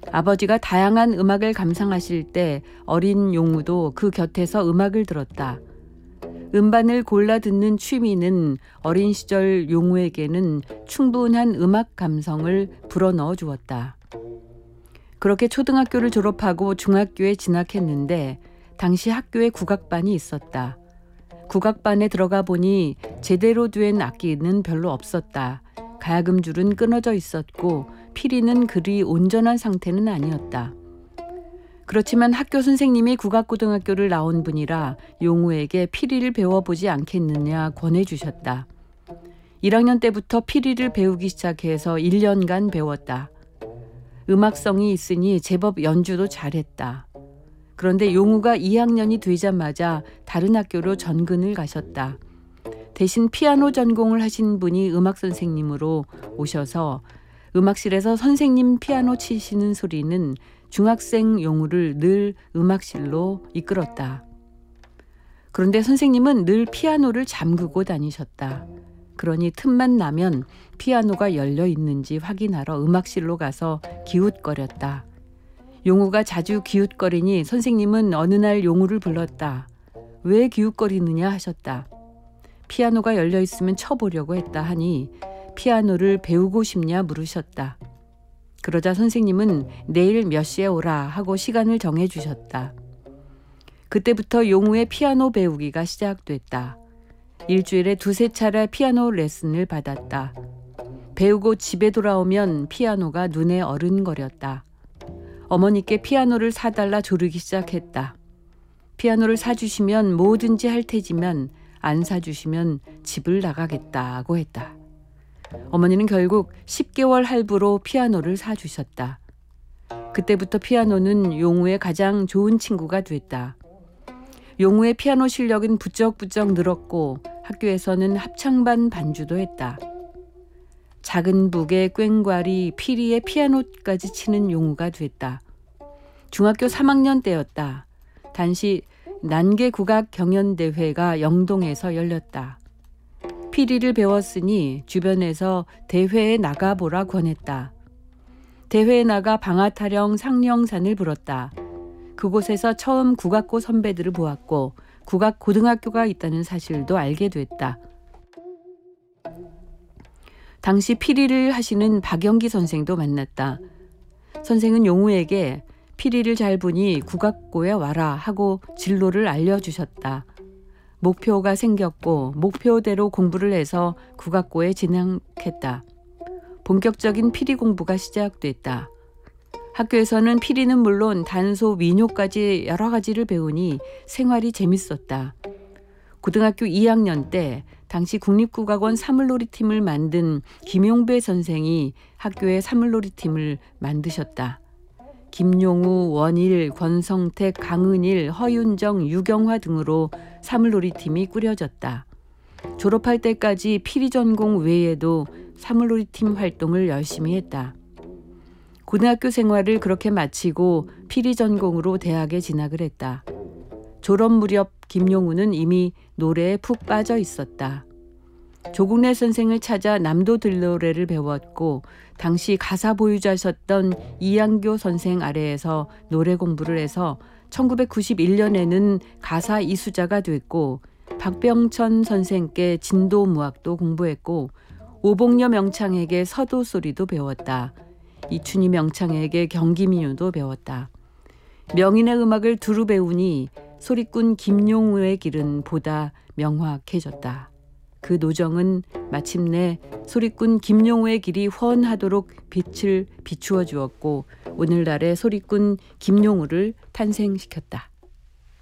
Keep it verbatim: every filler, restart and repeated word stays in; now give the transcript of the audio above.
아버지가 다양한 음악을 감상하실 때 어린 용우도 그 곁에서 음악을 들었다. 음반을 골라 듣는 취미는 어린 시절 용우에게는 충분한 음악 감성을 불어넣어 주었다. 그렇게 초등학교를 졸업하고 중학교에 진학했는데 당시 학교에 국악반이 있었다. 국악반에 들어가 보니 제대로 된 악기는 별로 없었다. 가야금 줄은 끊어져 있었고 피리는 그리 온전한 상태는 아니었다. 그렇지만 학교 선생님이 국악고등학교를 나온 분이라 용우에게 피리를 배워보지 않겠느냐 권해주셨다. 일 학년 때부터 피리를 배우기 시작해서 일 년간 배웠다. 음악성이 있으니 제법 연주도 잘했다. 그런데 용우가 이 학년이 되자마자 다른 학교로 전근을 가셨다. 대신 피아노 전공을 하신 분이 음악 선생님으로 오셔서 음악실에서 선생님 피아노 치시는 소리는 중학생 용우를 늘 음악실로 이끌었다. 그런데 선생님은 늘 피아노를 잠그고 다니셨다. 그러니 틈만 나면 피아노가 열려 있는지 확인하러 음악실로 가서 기웃거렸다. 용우가 자주 기웃거리니 선생님은 어느 날 용우를 불렀다. 왜 기웃거리느냐 하셨다. 피아노가 열려 있으면 쳐보려고 했다 하니 피아노를 배우고 싶냐 물으셨다. 그러자 선생님은 내일 몇 시에 오라 하고 시간을 정해 주셨다. 그때부터 용우의 피아노 배우기가 시작됐다. 일주일에 두세 차례 피아노 레슨을 받았다. 배우고 집에 돌아오면 피아노가 눈에 어른거렸다. 어머니께 피아노를 사달라 조르기 시작했다. 피아노를 사주시면 뭐든지 할 테지만 안 사주시면 집을 나가겠다고 했다. 어머니는 결국 십 개월 할부로 피아노를 사주셨다. 그때부터 피아노는 용우의 가장 좋은 친구가 됐다. 용우의 피아노 실력은 부쩍부쩍 늘었고 학교에서는 합창반 반주도 했다. 작은 북의 꽹과리, 피리의 피아노까지 치는 용우가 됐다. 중학교 삼 학년 때였다. 단시 난계 국악 경연대회가 영동에서 열렸다. 피리를 배웠으니 주변에서 대회에 나가보라 권했다. 대회에 나가 방아타령 상령산을 불었다. 그곳에서 처음 국악고 선배들을 보았고 국악고등학교가 있다는 사실도 알게 됐다. 당시 피리를 하시는 박영기 선생도 만났다. 선생은 용우에게 피리를 잘 보니 국악고에 와라 하고 진로를 알려주셨다. 목표가 생겼고 목표대로 공부를 해서 국악고에 진학했다. 본격적인 피리 공부가 시작됐다. 학교에서는 피리는 물론 단소, 민요까지 여러 가지를 배우니 생활이 재밌었다. 고등학교 이 학년 때 당시 국립국악원 사물놀이팀을 만든 김용배 선생이 학교의 사물놀이팀을 만드셨다. 김용우, 원일, 권성택, 강은일, 허윤정, 유경화 등으로 사물놀이팀이 꾸려졌다. 졸업할 때까지 피리 전공 외에도 사물놀이팀 활동을 열심히 했다. 고등학교 생활을 그렇게 마치고 피리 전공으로 대학에 진학을 했다. 졸업 무렵 김용우는 이미 노래에 푹 빠져 있었다. 조국래 선생을 찾아 남도 들노래를 배웠고 당시 가사 보유자셨던 이양교 선생 아래에서 노래 공부를 해서 천구백구십일 년에는 가사 이수자가 됐고 박병천 선생께 진도무학도 공부했고 오복녀 명창에게 서도소리도 배웠다. 이춘희 명창에게 경기민요도 배웠다. 명인의 음악을 두루 배우니 소리꾼 김용우의 길은 보다 명확해졌다. 그 노정은 마침내 소리꾼 김용우의 길이 훤하도록 빛을 비추어 주었고 오늘날의 소리꾼 김용우를 탄생시켰다.